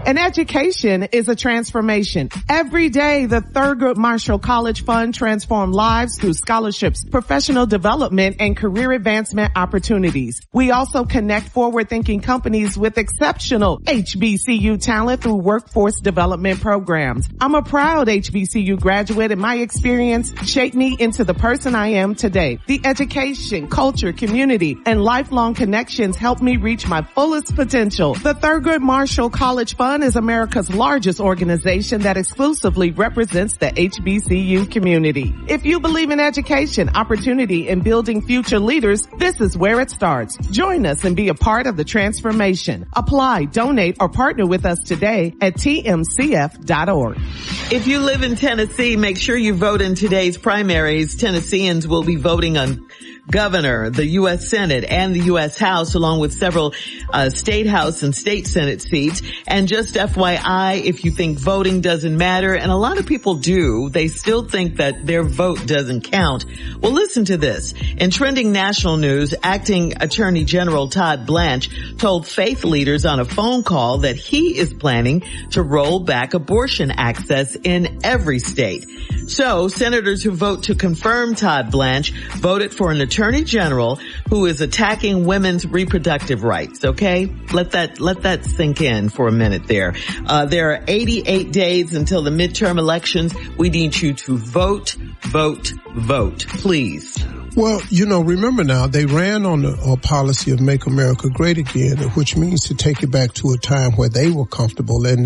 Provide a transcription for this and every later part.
An education is a transformation. Every day, the Thurgood Marshall College Fund transforms lives through scholarships, professional development, and career advancement opportunities. We also connect forward-thinking companies with exceptional HBCU talent through workforce development programs. I'm a proud HBCU graduate, and my experience shaped me into the person I am today. The education, culture, community, and lifelong connections helped me reach my fullest potential. The Thurgood Marshall College Fund is America's largest organization that exclusively represents the HBCU community. If you believe in education, opportunity, and building future leaders, this is where it starts. Join us and be a part of the transformation. Apply, donate, or partner with us today at tmcf.org. If you live in Tennessee, make sure you vote in today's primaries. Tennesseans will be voting on governor, the U.S. Senate, and the U.S. House, along with several state House and state Senate seats. And just FYI, if you think voting doesn't matter, and a lot of people do, they still think that their vote doesn't count. Well, listen to this. In trending national news, Acting Attorney General Todd Blanche told faith leaders on a phone call that he is planning to roll back abortion access in every state. So, senators who vote to confirm Todd Blanche voted for an attorney general who is attacking women's reproductive rights. Okay? Let that sink in for a minute there. There are 88 days until the midterm elections. We need you to vote, please. Well, remember now, they ran on a policy of Make America Great Again, which means to take it back to a time where they were comfortable. And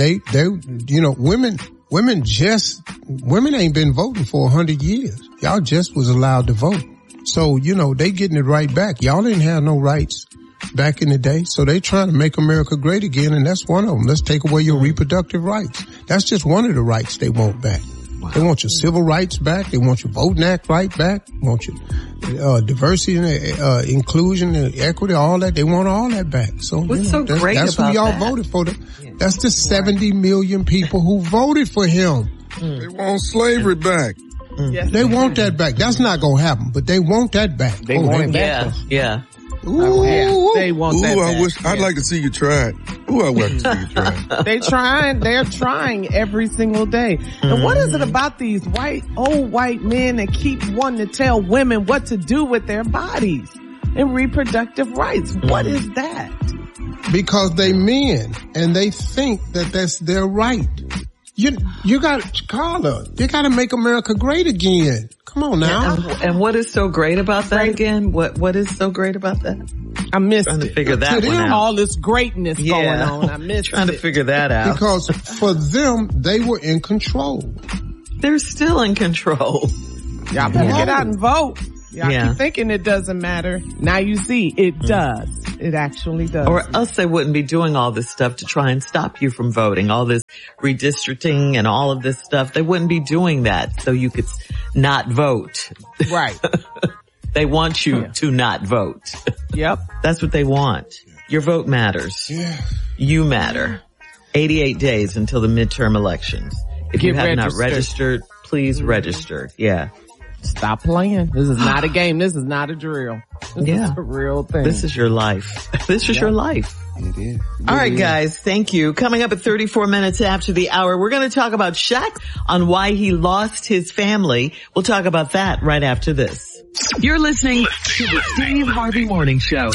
women ain't been voting for 100 years. Y'all just was allowed to vote. So, they getting it right back. Y'all didn't have no rights back in the day. So they trying to make America great again, and that's one of them. Let's take away your reproductive rights. That's just one of the rights they want back. Wow. They want your civil rights back. They want your Voting Act right back. They want your diversity and inclusion and equity, all that. They want all that back. So what's so great that's about who y'all that? voted for. That's the 70 million people who voted for him. They want slavery back. Yes. They want that back. That's not going to happen, but they want that back. They want it back. Yeah. Ooh, they want that back. I'd like to see you try it. I'd like to see you try it. They're trying every single day. And what is it about these old white men that keep wanting to tell women what to do with their bodies and reproductive rights? What is that? Because they men and they think that that's their right. You got, Carla, you got to make America great again. Come on now. And what is so great about that again? What is so great about that? I missed trying it. to figure that one out. All this greatness going on. I missed trying to figure that out. Because for them, they were in control. They're still in control. Y'all better get out and vote. Y'all keep thinking it doesn't matter. Now you see, it does. It actually does. Or else they wouldn't be doing all this stuff to try and stop you from voting. All this redistricting and all of this stuff. They wouldn't be doing that so you could not vote. Right. They want you to not vote. Yep. That's what they want. Your vote matters. Yeah. You matter. 88 days until the midterm elections. If you have not registered, please register. Yeah. Stop playing. This is not a game. This is not a drill. This is a real thing. This is your life. This is your life. It is. All right, guys. Thank you. Coming up at 34 minutes after the hour, we're going to talk about Shaq on why he lost his family. We'll talk about that right after this. You're listening to the Steve Harvey Morning Show.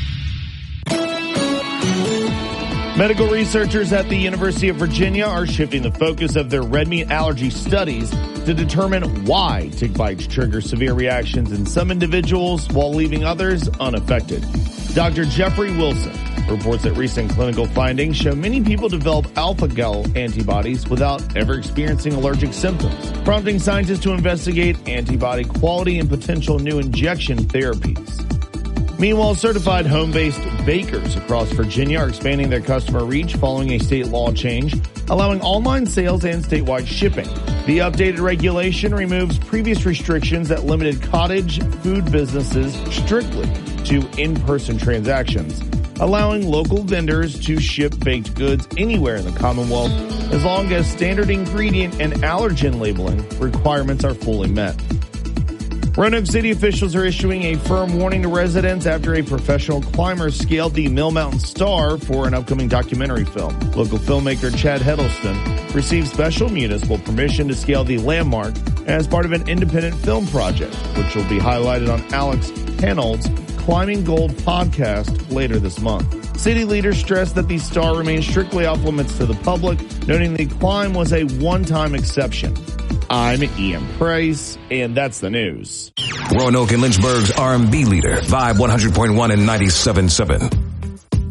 Medical researchers at the University of Virginia are shifting the focus of their red meat allergy studies to determine why tick bites trigger severe reactions in some individuals while leaving others unaffected. Dr. Jeffrey Wilson reports that recent clinical findings show many people develop alpha-gal antibodies without ever experiencing allergic symptoms, prompting scientists to investigate antibody quality and potential new injection therapies. Meanwhile, certified home-based bakers across Virginia are expanding their customer reach following a state law change, allowing online sales and statewide shipping. The updated regulation removes previous restrictions that limited cottage food businesses strictly to in-person transactions, allowing local vendors to ship baked goods anywhere in the Commonwealth as long as standard ingredient and allergen labeling requirements are fully met. Roanoke City officials are issuing a firm warning to residents after a professional climber scaled the Mill Mountain Star for an upcoming documentary film. Local filmmaker Chad Heddleston received special municipal permission to scale the landmark as part of an independent film project, which will be highlighted on Alex Hanold's Climbing Gold podcast later this month. City leaders stressed that the star remains strictly off limits to the public, noting the climb was a one-time exception. I'm Ian Price, and that's the news. Roanoke and Lynchburg's R&B leader, Vibe 100.1 and 97.7.